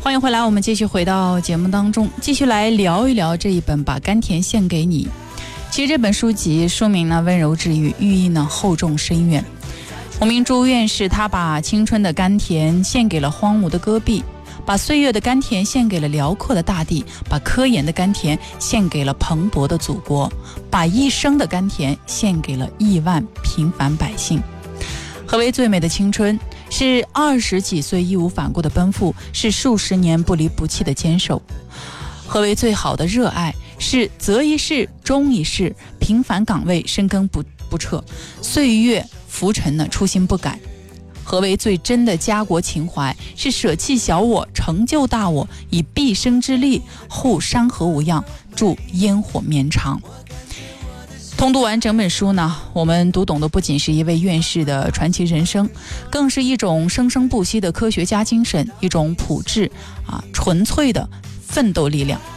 欢迎回来，我们继续回到节目当中，继续来聊一聊这一本《把甘甜献给你》。其实这本书籍书名呢温柔治愈，寓意呢厚重深远。吴明珠院士他把青春的甘甜献给了荒芜的戈壁，把岁月的甘甜献给了辽阔的大地，把科研的甘甜献给了蓬勃的祖国，把一生的甘甜献给了亿万平凡百姓。何为最美的青春？是20几岁义无反顾的奔赴，是数十年不离不弃的坚守。何为最好的热爱？是择一事终一事，平凡岗位深耕不撤，岁月浮沉呢初心不改。何为最真的家国情怀？是舍弃小我，成就大我，以毕生之力护山河无恙，助烟火绵长。通读完整本书呢，我们读懂的不仅是一位院士的传奇人生，更是一种生生不息的科学家精神，一种朴质纯粹的奋斗力量。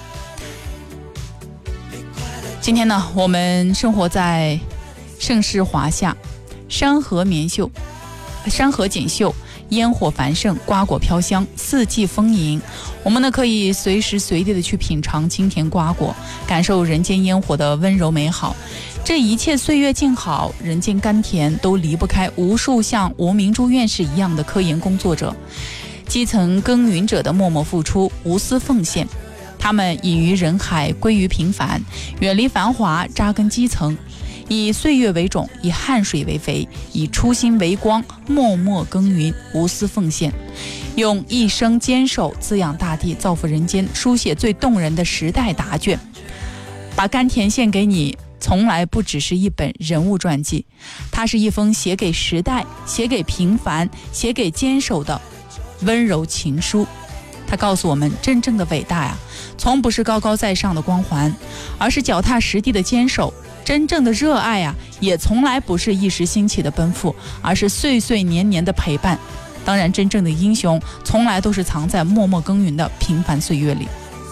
今天呢，我们生活在盛世华夏，山河锦绣，烟火繁盛，瓜果飘香，四季丰盈。我们呢可以随时随地的去品尝清甜瓜果，感受人间烟火的温柔美好。这一切岁月静好，人间甘甜，都离不开无数像吴明珠院士一样的科研工作者，基层耕耘者的默默付出，无私奉献。他们隐于人海，归于平凡，远离繁华，扎根基层，以岁月为种，以汗水为肥，以初心为光，默默耕耘，无私奉献，用一生坚守滋养大地，造福人间，书写最动人的时代答卷。把甘甜献给你，从来不只是一本人物传记，它是一封写给时代，写给平凡，写给坚守的温柔情书。它告诉我们，真正的伟大从不是高高在上的光环，而是脚踏实地的坚守。真正的热爱也从来不是一时兴起的奔赴，而是岁岁年年的陪伴。当然，真正的英雄从来都是藏在默默耕耘的平凡岁月里。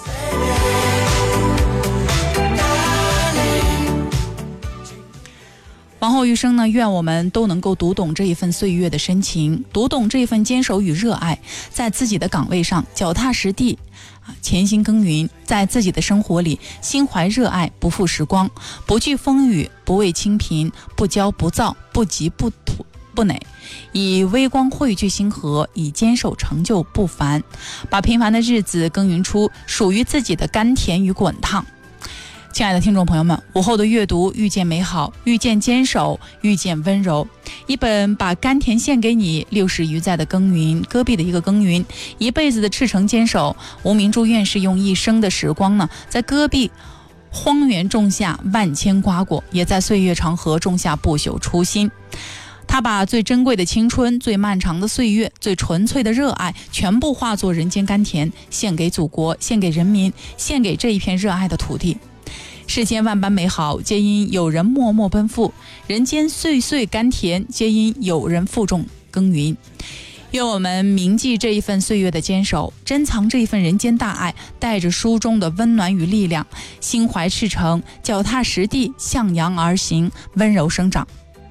往后余生呢，愿我们都能够读懂这一份岁月的深情，读懂这一份坚守与热爱，在自己的岗位上脚踏实地潜心耕耘，在自己的生活里心怀热爱，不负时光，不惧风雨，不畏清贫，不骄不躁，不急不馁，以微光汇聚星河，以坚守成就不凡，把平凡的日子耕耘出属于自己的甘甜与滚烫。亲爱的听众朋友们，午后的阅读，遇见美好，遇见坚守，遇见温柔。一本把甘甜献给你，60余载的耕耘，戈壁的一个耕耘，一辈子的赤诚坚守。吴明珠院士用一生的时光呢，在戈壁荒原种下万千瓜果，也在岁月长河种下不朽初心。他把最珍贵的青春，最漫长的岁月，最纯粹的热爱，全部化作人间甘甜，献给祖国，献给人民，献给这一片热爱的土地。世间万般美好，皆因有人默默奔赴；人间岁岁甘甜，皆因有人负重耕耘。愿我们铭记这一份岁月的坚守，珍藏这一份人间大爱，带着书中的温暖与力量，心怀赤诚，脚踏实地，向阳而行，温柔生长。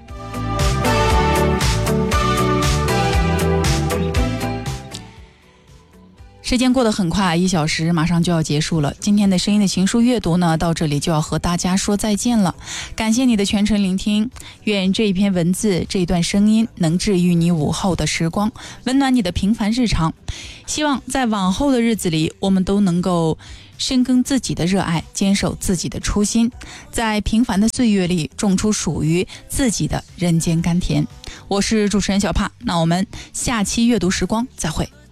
时间过得很快，1小时马上就要结束了。今天的声音的情书阅读呢，到这里就要和大家说再见了。感谢你的全程聆听，愿这一篇文字，这一段声音能治愈你午后的时光，温暖你的平凡日常。希望在往后的日子里，我们都能够深耕自己的热爱，坚守自己的初心，在平凡的岁月里种出属于自己的人间甘甜。我是主持人小帕，那我们下期阅读时光再会。